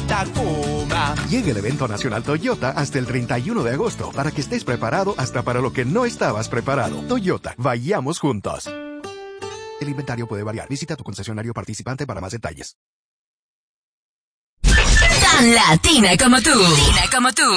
Tacoma. Llega el evento nacional Toyota hasta el 31 de agosto para que estés preparado hasta para lo que no estabas preparado. Toyota, vayamos juntos. El inventario puede variar. Visita tu concesionario participante para más detalles. Tan latina como tú.